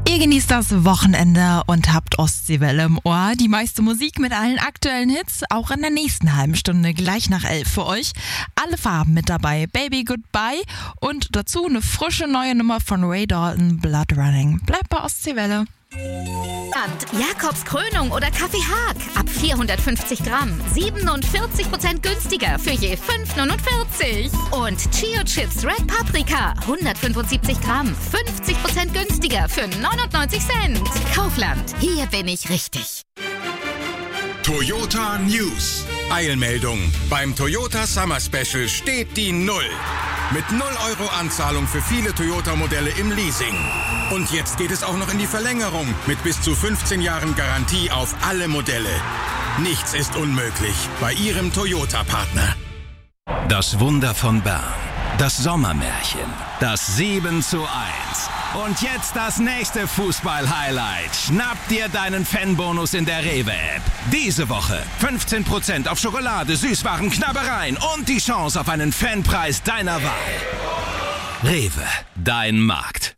Ihr genießt das Wochenende und habt Ostseewelle im Ohr. Die meiste Musik mit allen aktuellen Hits, auch in der nächsten halben Stunde, gleich nach 11 für euch. Alle Farben mit dabei, Baby Goodbye und dazu eine frische neue Nummer von Ray Dalton, Blood Running. Bleibt bei Ostseewelle. Jakobs Krönung oder Kaffee Haag. Ab 450 Gramm. 47% günstiger für je 5,49. Und Chio Chips Red Paprika. 175 Gramm. 50% günstiger für 99 Cent. Kaufland. Hier bin ich richtig. Toyota News. Eilmeldung. Beim Toyota Summer Special steht die Null. Mit 0 Euro Anzahlung für viele Toyota-Modelle im Leasing. Und jetzt geht es auch noch in die Verlängerung mit bis zu 15 Jahren Garantie auf alle Modelle. Nichts ist unmöglich bei Ihrem Toyota-Partner. Das Wunder von Bern. Das Sommermärchen. Das 7:1. Und jetzt das nächste Fußball-Highlight. Schnapp dir deinen Fanbonus in der Rewe-App. Diese Woche 15% auf Schokolade, Süßwaren, Knabbereien und die Chance auf einen Fanpreis deiner Wahl. Rewe, dein Markt.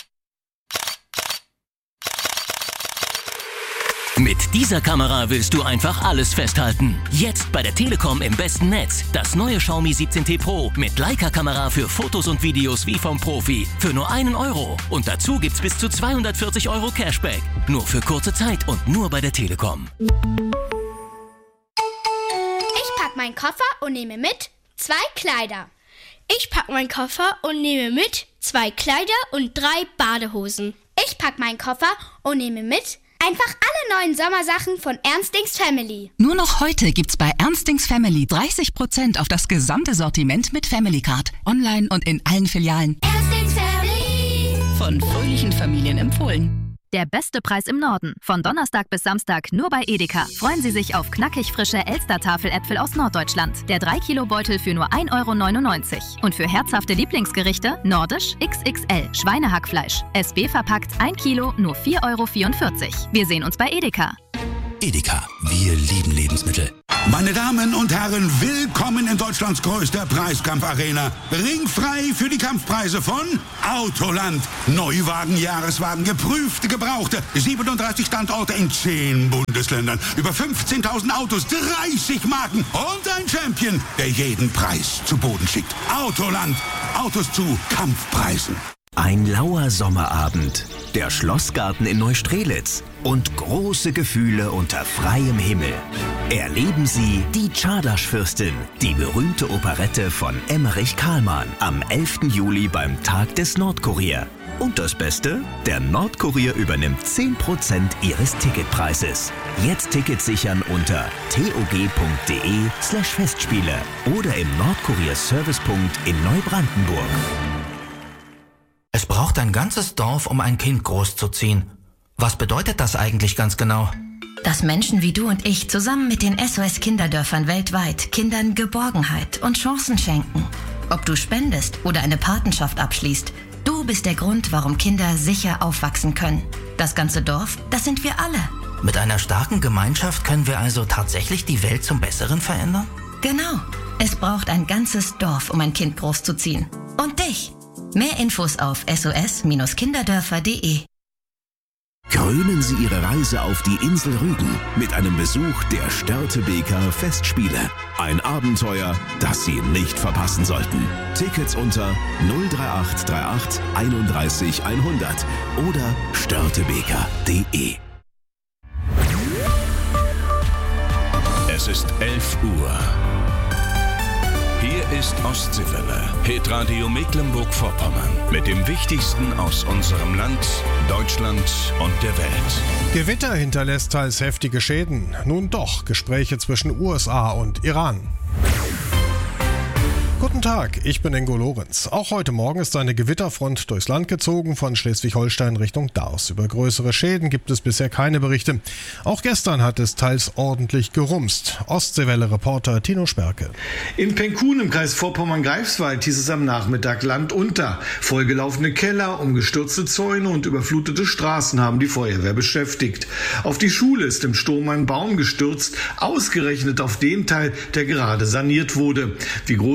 Mit dieser Kamera willst du einfach alles festhalten. Jetzt bei der Telekom im besten Netz. Das neue Xiaomi 17T Pro mit Leica-Kamera für Fotos und Videos wie vom Profi. Für nur 1 Euro. Und dazu gibt's bis zu 240 Euro Cashback. Nur für kurze Zeit und nur bei der Telekom. Ich pack meinen Koffer und nehme mit 2 Kleider. Ich pack meinen Koffer und nehme mit 2 Kleider und 3 Badehosen. Ich pack meinen Koffer und nehme mit einfach alle neuen Sommersachen von Ernstings Family. Nur noch heute gibt's bei Ernstings Family 30% auf das gesamte Sortiment mit Family Card. Online und in allen Filialen. Ernstings Family. Von fröhlichen Familien empfohlen. Der beste Preis im Norden. Von Donnerstag bis Samstag nur bei Edeka. Freuen Sie sich auf knackig frische Elster-Tafeläpfel aus Norddeutschland. Der 3-Kilo-Beutel für nur 1,99 €. Und für herzhafte Lieblingsgerichte Nordisch XXL Schweinehackfleisch. SB verpackt 1 Kilo nur 4,44 €. Wir sehen uns bei Edeka. Edeka, wir lieben Lebensmittel. Meine Damen und Herren, willkommen in Deutschlands größter Preiskampfarena. Ringfrei für die Kampfpreise von Autoland. Neuwagen, Jahreswagen, geprüfte, gebrauchte. 37 Standorte in 10 Bundesländern. Über 15.000 Autos, 30 Marken und ein Champion, der jeden Preis zu Boden schickt. Autoland. Autos zu Kampfpreisen. Ein lauer Sommerabend, der Schlossgarten in Neustrelitz und große Gefühle unter freiem Himmel. Erleben Sie die Czardasch-Fürstin, die berühmte Operette von Emmerich Kahlmann am 11. Juli beim Tag des Nordkurier. Und das Beste? Der Nordkurier übernimmt 10% Ihres Ticketpreises. Jetzt Tickets sichern unter tog.de/Festspiele oder im Nordkurier-Servicepunkt in Neubrandenburg. Es braucht ein ganzes Dorf, um ein Kind großzuziehen. Was bedeutet das eigentlich ganz genau? Dass Menschen wie du und ich zusammen mit den SOS-Kinderdörfern weltweit Kindern Geborgenheit und Chancen schenken. Ob du spendest oder eine Patenschaft abschließt, du bist der Grund, warum Kinder sicher aufwachsen können. Das ganze Dorf, das sind wir alle. Mit einer starken Gemeinschaft können wir also tatsächlich die Welt zum Besseren verändern? Genau. Es braucht ein ganzes Dorf, um ein Kind großzuziehen. Und dich. Mehr Infos auf sos-kinderdörfer.de. Krönen Sie Ihre Reise auf die Insel Rügen mit einem Besuch der Störtebeker Festspiele. Ein Abenteuer, das Sie nicht verpassen sollten. Tickets unter 03838 31 100 oder störtebeker.de. Es ist 11 Uhr. Hier ist Ostseewelle, Hitradio Mecklenburg-Vorpommern. Mit dem Wichtigsten aus unserem Land, Deutschland und der Welt. Gewitter hinterlässt teils heftige Schäden. Nun doch, Gespräche zwischen USA und Iran. Guten Tag, ich bin Ingo Lorenz. Auch heute Morgen ist eine Gewitterfront durchs Land gezogen, von Schleswig-Holstein Richtung Dars. Über größere Schäden gibt es bisher keine Berichte. Auch gestern hat es teils ordentlich gerumst. Ostseewelle-Reporter Tino Sperke. In Penkun im Kreis Vorpommern-Greifswald hieß es am Nachmittag Land unter. Vollgelaufene Keller, umgestürzte Zäune und überflutete Straßen haben die Feuerwehr beschäftigt. Auf die Schule ist im Sturm ein Baum gestürzt, ausgerechnet auf den Teil, der gerade saniert wurde. Wie groß die Schäden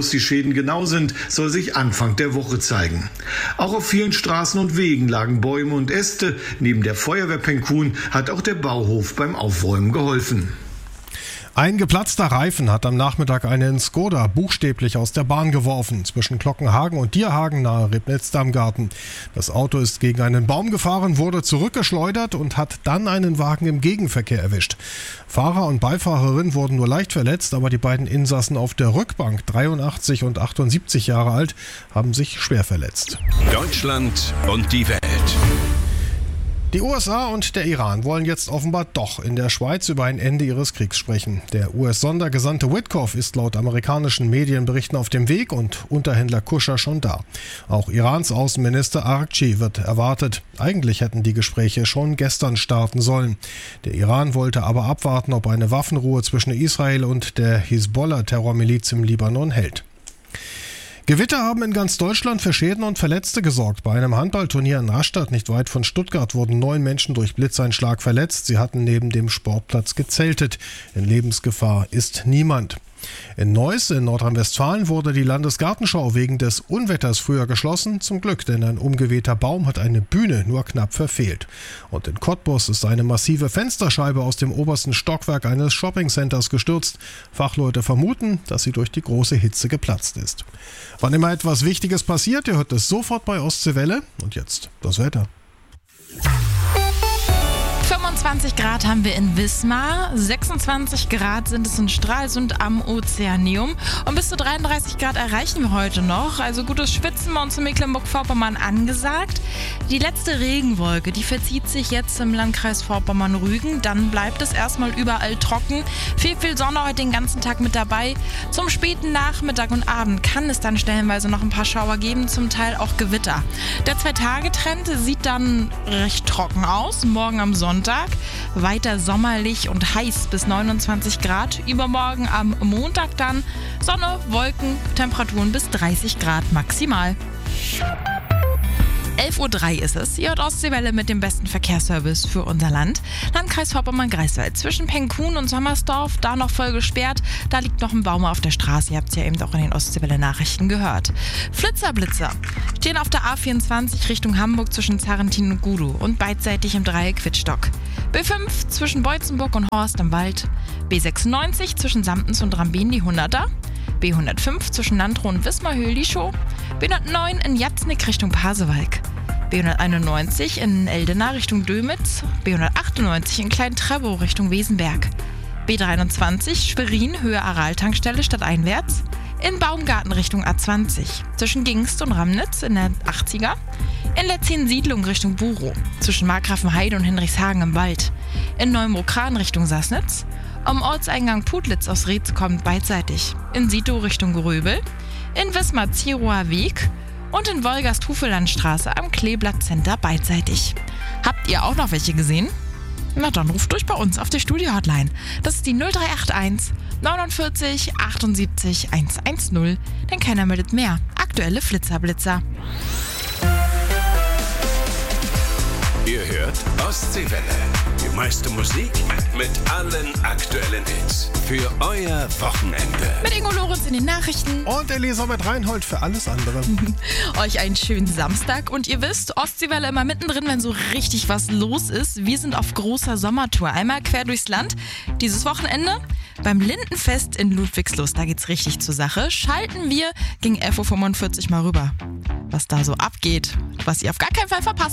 Schäden genau sind, soll sich Anfang der Woche zeigen. Auch auf vielen Straßen und Wegen lagen Bäume und Äste. Neben der Feuerwehr Penkun hat auch der Bauhof beim Aufräumen geholfen. Ein geplatzter Reifen hat am Nachmittag einen Skoda buchstäblich aus der Bahn geworfen, zwischen Glockenhagen und Dierhagen nahe Ribnitz-Damgarten. Das Auto ist gegen einen Baum gefahren, wurde zurückgeschleudert und hat dann einen Wagen im Gegenverkehr erwischt. Fahrer und Beifahrerin wurden nur leicht verletzt, aber die beiden Insassen auf der Rückbank, 83 und 78 Jahre alt, haben sich schwer verletzt. Deutschland und die Welt. Die USA und der Iran wollen jetzt offenbar doch in der Schweiz über ein Ende ihres Kriegs sprechen. Der US-Sondergesandte Witkoff ist laut amerikanischen Medienberichten auf dem Weg und Unterhändler Kuscher schon da. Auch Irans Außenminister Araghchi wird erwartet. Eigentlich hätten die Gespräche schon gestern starten sollen. Der Iran wollte aber abwarten, ob eine Waffenruhe zwischen Israel und der Hisbollah-Terrormiliz im Libanon hält. Gewitter haben in ganz Deutschland für Schäden und Verletzte gesorgt. Bei einem Handballturnier in Rastatt, nicht weit von Stuttgart, wurden 9 Menschen durch Blitzeinschlag verletzt. Sie hatten neben dem Sportplatz gezeltet. In Lebensgefahr ist niemand. In Neuss in Nordrhein-Westfalen wurde die Landesgartenschau wegen des Unwetters früher geschlossen. Zum Glück, denn ein umgewehter Baum hat eine Bühne nur knapp verfehlt. Und in Cottbus ist eine massive Fensterscheibe aus dem obersten Stockwerk eines Shoppingcenters gestürzt. Fachleute vermuten, dass sie durch die große Hitze geplatzt ist. Wann immer etwas Wichtiges passiert, ihr hört es sofort bei Ostseewelle. Und jetzt das Wetter. 25 Grad haben wir in Wismar, 26 Grad sind es in Stralsund am Ozeaneum und bis zu 33 Grad erreichen wir heute noch. Also gutes Schwitzen bei uns in Mecklenburg-Vorpommern angesagt. Die letzte Regenwolke, die verzieht sich jetzt im Landkreis Vorpommern-Rügen. Dann bleibt es erstmal überall trocken. Viel Sonne heute den ganzen Tag mit dabei. Zum späten Nachmittag und Abend kann es dann stellenweise noch ein paar Schauer geben, zum Teil auch Gewitter. Der 2-Tage-Trend sieht dann recht trocken aus. Morgen am Sonntag weiter sommerlich und heiß bis 29 Grad. Übermorgen am Montag dann Sonne, Wolken, Temperaturen bis 30 Grad maximal. 11.03 Uhr ist es. Ihr hört Ostseewelle mit dem besten Verkehrsservice für unser Land. Landkreis Vorpommern-Greifswald. Zwischen Penkun und Sommersdorf, da noch voll gesperrt. Da liegt noch ein Baum auf der Straße. Ihr habt es ja eben auch in den Ostseewelle-Nachrichten gehört. Flitzer stehen auf der A24 Richtung Hamburg zwischen Zarrentin und Gudow und beidseitig im Dreieck Wittstock. B5 zwischen Beutzenburg und Horst im Wald. B96 zwischen Samtens und Rambin die 100er. B105 zwischen Landrow und Wismar-Höhl-Lischow. B109 in Jatznick Richtung Pasewalk. B191 in Eldena Richtung Dömitz. B198 in Klein-Trebow Richtung Wesenberg. B23 Schwerin Höhe Aral-Tankstelle stadteinwärts. In Baumgarten Richtung A20. Zwischen Gingst und Ramnitz in der 80er. In Letzin-Siedlung Richtung Burow. Zwischen Markgrafenheide und Hinrichshagen im Wald. In Neumrockran Richtung Sassnitz. Am Ortseingang Putlitz aus Reetz kommt beidseitig. In Sito Richtung Gröbel. In Wismar-Zierower Weg. Und in Wolgast-Hufelandstraße am Kleeblatt-Center beidseitig. Habt ihr auch noch welche gesehen? Na dann ruft durch bei uns auf der Studio-Hotline. Das ist die 0381 49 78 110. Denn keiner meldet mehr. Aktuelle Flitzer-Blitzer. Ihr hört Ostseewelle. Die meiste Musik mit allen aktuellen Hits. Für euer Wochenende. Mit Ingo Lorenz in den Nachrichten. Und Elisabeth Reinhold für alles andere. Euch einen schönen Samstag. Und ihr wisst, Ostseewelle immer mittendrin, wenn so richtig was los ist. Wir sind auf großer Sommertour. Einmal quer durchs Land. Dieses Wochenende beim Lindenfest in Ludwigslust. Da geht's richtig zur Sache. Schalten wir gegen 11.45 Uhr mal rüber. Was da so abgeht. Was ihr auf gar keinen Fall verpasst.